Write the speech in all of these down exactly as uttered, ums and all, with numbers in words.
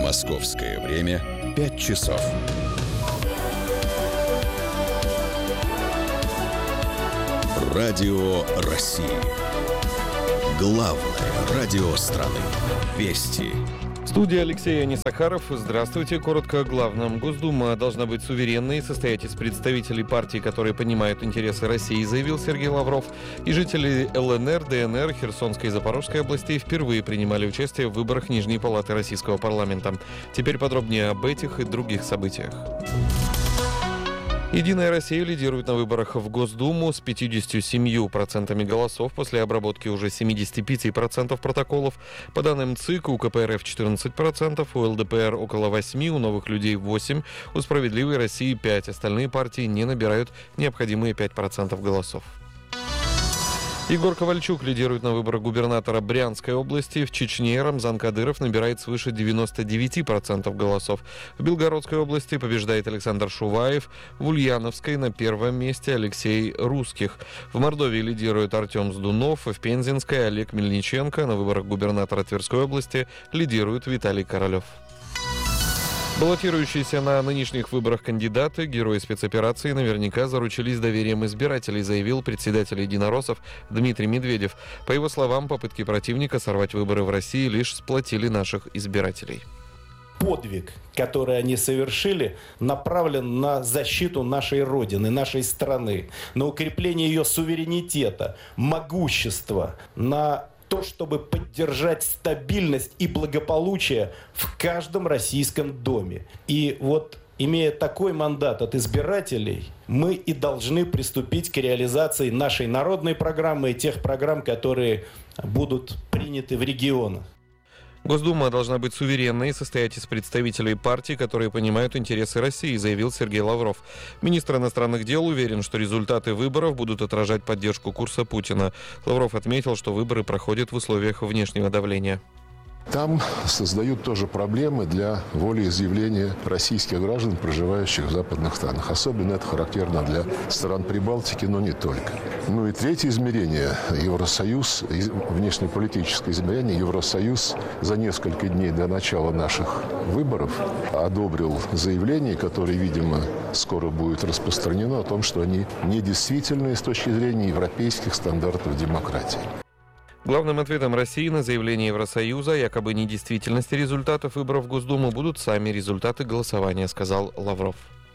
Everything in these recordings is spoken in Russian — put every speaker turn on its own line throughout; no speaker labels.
Московское время пять часов. Радио России. Главное радио страны. Вести.
В студии Алексей Анисахаров. Здравствуйте. Коротко о главном. Госдума должна быть суверенной и состоять из представителей партий, которые понимают интересы России, заявил Сергей Лавров. И жители ЛНР, ДНР, Херсонской и Запорожской областей впервые принимали участие в выборах Нижней палаты Российского парламента. Теперь подробнее об этих и других событиях. «Единая Россия» лидирует на выборах в Госдуму с пятьюдесятью семью процентами голосов после обработки уже семидесяти пяти процентов протоколов. По данным ЦИК, у КПРФ четырнадцать процентов, у ЛДПР около восьми процентов, у Новых людей восемь процентов, у «Справедливой России» пять процентов. Остальные партии не набирают необходимые пять процентов голосов. Егор Ковальчук лидирует на выборах губернатора Брянской области. В Чечне Рамзан Кадыров набирает свыше девяноста девяти процентов голосов. В Белгородской области побеждает Александр Шуваев. В Ульяновской на первом месте Алексей Русских. В Мордовии лидирует Артем Сдунов. В Пензенской Олег Мельниченко. На выборах губернатора Тверской области лидирует Виталий Королев. Баллотирующиеся на нынешних выборах кандидаты, герои спецоперации, наверняка заручились доверием избирателей, заявил председатель единороссов Дмитрий Медведев. По его словам, попытки противника сорвать выборы в России лишь сплотили наших избирателей.
Подвиг, который они совершили, направлен на защиту нашей Родины, нашей страны, на укрепление ее суверенитета, могущества, на то, чтобы поддержать стабильность и благополучие в каждом российском доме. И вот, имея такой мандат от избирателей, мы и должны приступить к реализации нашей народной программы и тех программ, которые будут приняты в регионах.
Госдума должна быть суверенной и состоять из представителей партий, которые понимают интересы России, заявил Сергей Лавров. Министр иностранных дел уверен, что результаты выборов будут отражать поддержку курса Путина. Лавров отметил, что выборы проходят в условиях внешнего давления.
Там создают тоже проблемы для волеизъявления российских граждан, проживающих в западных странах. Особенно это характерно для стран Прибалтики, но не только. Ну и третье измерение – Евросоюз, внешнеполитическое измерение. Евросоюз за несколько дней до начала наших выборов одобрил заявление, которое, видимо, скоро будет распространено, о том, что они недействительны с точки зрения европейских стандартов демократии.
Главным ответом России на заявление Евросоюза о якобы недействительности результатов выборов в Госдуму будут сами результаты голосования, сказал Лавров.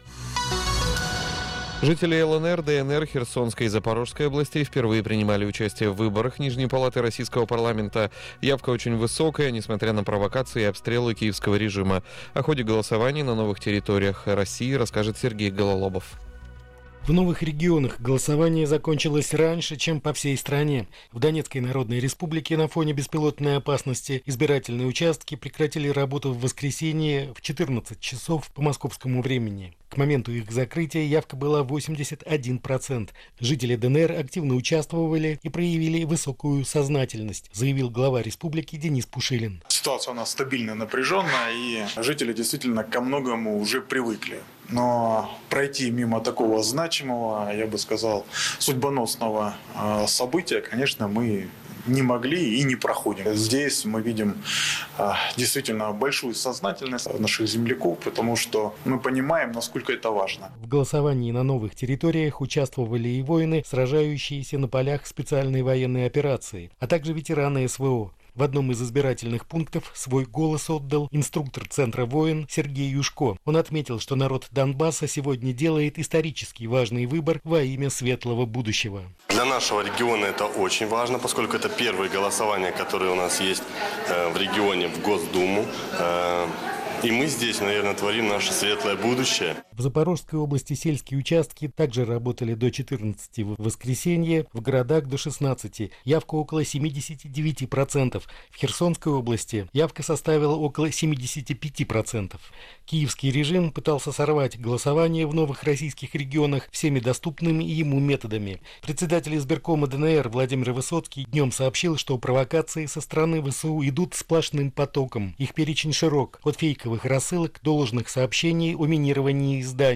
Жители ЛНР, ДНР, Херсонской и Запорожской областей впервые принимали участие в выборах Нижней палаты Российского парламента. Явка очень высокая, несмотря на провокации и обстрелы киевского режима. О ходе голосования на новых территориях России расскажет Сергей Гололобов.
В новых регионах голосование закончилось раньше, чем по всей стране. В Донецкой Народной Республике на фоне беспилотной опасности избирательные участки прекратили работу в воскресенье в четырнадцать часов по московскому времени. К моменту их закрытия явка была восемьдесят один процент. Жители ДНР активно участвовали и проявили высокую сознательность, заявил глава республики Денис Пушилин.
Ситуация у нас стабильная, напряженная, и жители действительно ко многому уже привыкли. Но пройти мимо такого значимого, я бы сказал, судьбоносного события, конечно, мы не могли и не проходим. Здесь мы видим действительно большую сознательность наших земляков, потому что мы понимаем, насколько это важно.
В голосовании на новых территориях участвовали и воины, сражающиеся на полях специальной военной операции, а также ветераны СВО. В одном из избирательных пунктов свой голос отдал инструктор Центра «Воин» Сергей Юшко. Он отметил, что народ Донбасса сегодня делает исторически важный выбор во имя светлого будущего.
Для нашего региона это очень важно, поскольку это первые голосования, которые у нас есть в регионе в Госдуму. И мы здесь, наверное, творим наше светлое будущее.
В Запорожской области сельские участки также работали до четырнадцати в воскресенье, в городах до шестнадцати. Явка около семидесяти девяти процентов. В Херсонской области явка составила около семидесяти пяти процентов. Киевский режим пытался сорвать голосование в новых российских регионах всеми доступными ему методами. Председатель избиркома ДНР Владимир Высоцкий днем сообщил, что провокации со стороны ВСУ идут сплошным потоком. Их перечень широк, от фейковых рассылок до ложных сообщений о минировании зданий.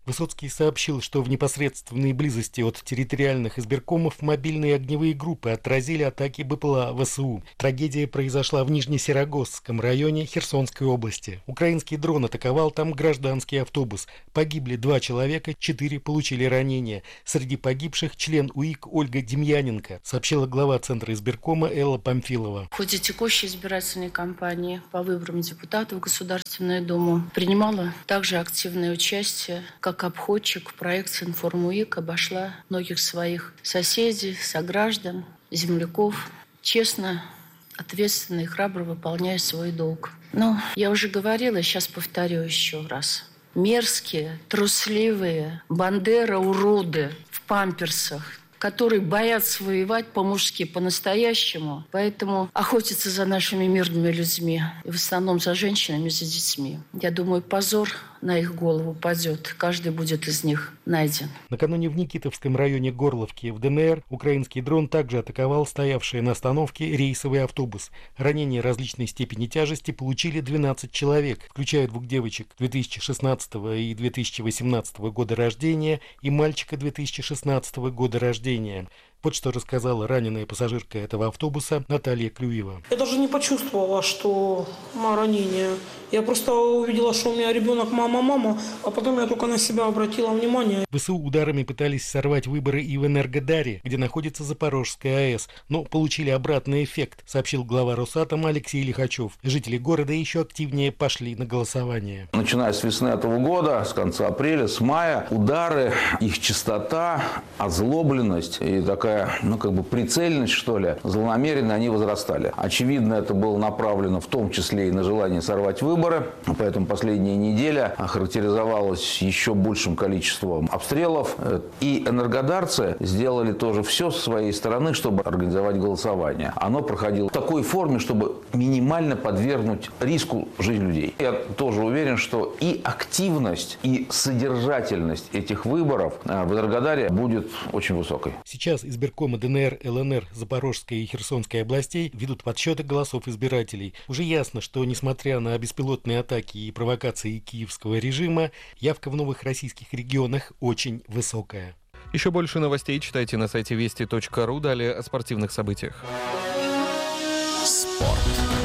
Высоцкий сообщил, что в непосредственной близости от территориальных избиркомов мобильные огневые группы отразили атаки БПЛА ВСУ. Трагедия произошла в Нижнесерогосском районе Херсонской области. Украинский дрон атаковал там гражданский автобус. Погибли два человека, четыре получили ранения. Среди погибших член УИК Ольга Демьяненко, сообщила глава Центра избиркома Элла Памфилова.
В ходе текущей избирательной кампании по выборам депутатов в Государственную Думу принимала также активное участие как обходчик в проекте «Информуик», обошла многих своих соседей, сограждан, земляков, честно, ответственно и храбро выполняя свой долг. Но я уже говорила, сейчас повторю еще раз. Мерзкие, трусливые бандера-уроды в памперсах, которые боятся воевать по-мужски, по-настоящему, поэтому охотятся за нашими мирными людьми, и в основном за женщинами, за детьми. Я думаю, позор на их голову падет. Каждый будет из них найден.
Накануне в Никитовском районе Горловки в ДНР украинский дрон также атаковал стоявший на остановке рейсовый автобус. Ранения различной степени тяжести получили двенадцать человек, включая двух девочек две тысячи шестнадцатого и две тысячи восемнадцатого года рождения и мальчика две тысячи шестнадцатого года рождения. Вот что рассказала раненая пассажирка этого автобуса Наталья Клюева.
Я даже не почувствовала, что ранение. Я просто увидела, что у меня ребенок мама-мама, а потом я только на себя обратила внимание.
ВСУ ударами пытались сорвать выборы и в Энергодаре, где находится Запорожская АЭС, но получили обратный эффект, сообщил глава Росатома Алексей Лихачев. Жители города еще активнее пошли на голосование.
Начиная с весны этого года, с конца апреля, с мая, удары, их частота, озлобленность и такая, ну как бы прицельность, что ли, злонамеренно они возрастали. Очевидно, это было направлено в том числе и на желание сорвать выборы. Поэтому последняя неделя охарактеризовалась еще большим количеством обстрелов. И энергодарцы сделали тоже все со своей стороны, чтобы организовать голосование. Оно проходило в такой форме, чтобы минимально подвергнуть риску жизнь людей. Я тоже уверен, что и активность, и содержательность этих выборов в Энергодаре будет очень высокой.
Сейчас избиркомы ДНР, ЛНР, Запорожской и Херсонской областей ведут подсчеты голосов избирателей. Уже ясно, что несмотря на беспилотные атаки и провокации киевского режима, явка в новых российских регионах очень высокая.
Еще больше новостей читайте на сайте вести точка ру. Далее о спортивных событиях.
Спорт.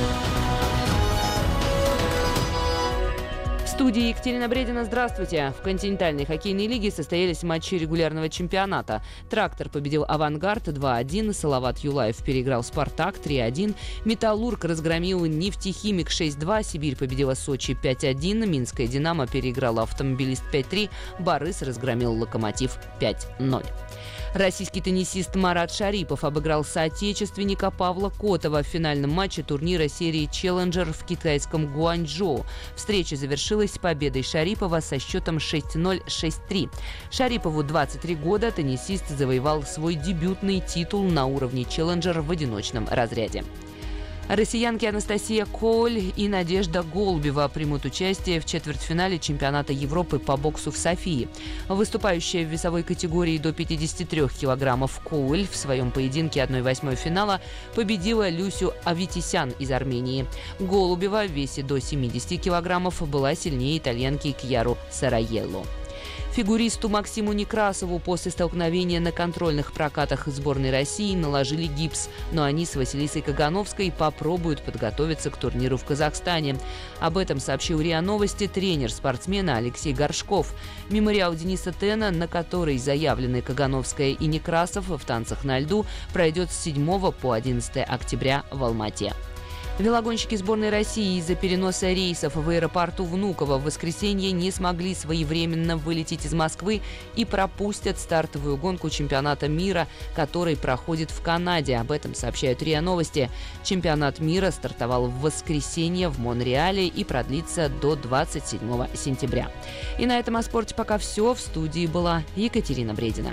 В студии Екатерина Бредина. Здравствуйте. В континентальной хоккейной лиге состоялись матчи регулярного чемпионата. «Трактор» победил «Авангард» два один, «Салават Юлаев» переиграл «Спартак» три один, «Металлург» разгромил «Нефтехимик» шесть два, «Сибирь» победила «Сочи» пять один, «Минская Динамо» переиграла «Автомобилист» пять три, «Барыс» разгромил «Локомотив» пять ноль. Российский теннисист Марат Шарипов обыграл соотечественника Павла Котова в финальном матче турнира серии «Челленджер» в китайском Гуанчжоу. Встреча завершилась победой Шарипова со счетом шесть ноль — шесть три. Шарипову двадцать три года, теннисист завоевал свой дебютный титул на уровне «Челленджер» в одиночном разряде. Россиянки Анастасия Коуль и Надежда Голубева примут участие в четвертьфинале чемпионата Европы по боксу в Софии. Выступающая в весовой категории до пятидесяти трёх килограммов Коуль в своем поединке одной восьмой финала победила Люсю Аветисян из Армении. Голубева в весе до семидесяти килограммов была сильнее итальянки Кьяру Сараелло. Фигуристу Максиму Некрасову после столкновения на контрольных прокатах сборной России наложили гипс, но они с Василисой Кагановской попробуют подготовиться к турниру в Казахстане. Об этом сообщил РИА Новости тренер спортсмена Алексей Горшков. Мемориал Дениса Тена, на который заявлены Кагановская и Некрасов в танцах на льду, пройдет с седьмого по одиннадцатое октября в Алма-Ате. Велогонщики сборной России из-за переноса рейсов в аэропорту Внуково в воскресенье не смогли своевременно вылететь из Москвы и пропустят стартовую гонку чемпионата мира, который проходит в Канаде. Об этом сообщают РИА Новости. Чемпионат мира стартовал в воскресенье в Монреале и продлится до двадцать седьмого сентября. И на этом о спорте пока все. В студии была Екатерина Бредина.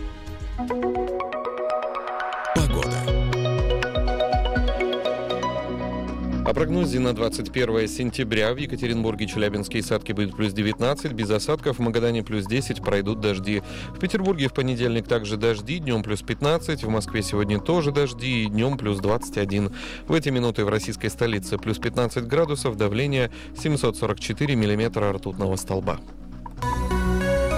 Погода.
О прогнозе на двадцать первое сентября в Екатеринбурге, Челябинске и Сатке будет плюс девятнадцать, без осадков, в Магадане плюс десять, пройдут дожди. В Петербурге в понедельник также дожди, днем плюс пятнадцать, в Москве сегодня тоже дожди, днем плюс двадцать один. В эти минуты в российской столице плюс пятнадцать градусов, давление семьсот сорок четыре миллиметра ртутного столба.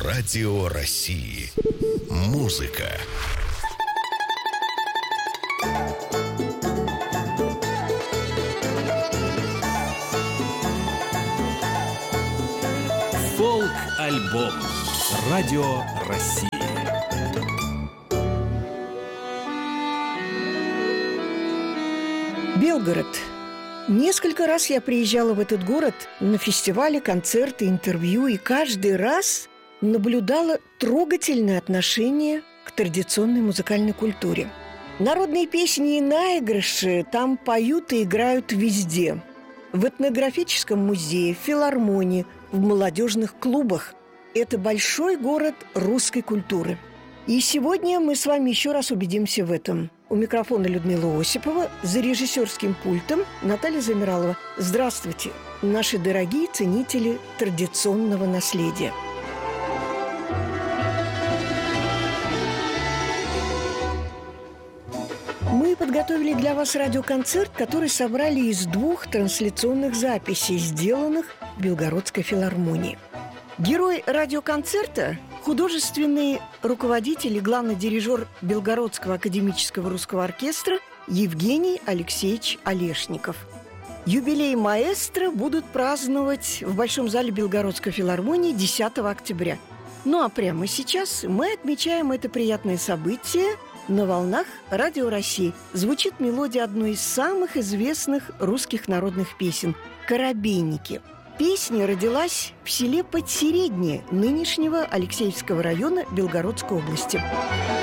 Радио России. Музыка.
Фолк-альбом. Радио России.
Белгород. Несколько раз я приезжала в этот город на фестивали, концерты, интервью, и каждый раз наблюдала трогательное отношение к традиционной музыкальной культуре. Народные песни и наигрыши там поют и играют везде. В этнографическом музее, в филармонии, в молодежных клубах. Это большой город русской культуры. И сегодня мы с вами еще раз убедимся в этом. У микрофона Людмила Осипова, за режиссерским пультом Наталья Замиралова. Здравствуйте, наши дорогие ценители традиционного наследия. Мы подготовили для вас радиоконцерт, который собрали из двух трансляционных записей, сделанных в Белгородской филармонии. Герой радиоконцерта – художественный руководитель и главный дирижер Белгородского академического русского оркестра Евгений Алексеевич Олешников. Юбилей маэстро будут праздновать в Большом зале Белгородской филармонии десятого октября. Ну а прямо сейчас мы отмечаем это приятное событие на волнах Радио России. Звучит мелодия одной из самых известных русских народных песен «Коробейники». Песня родилась в селе Подсереднее нынешнего Алексеевского района Белгородской области.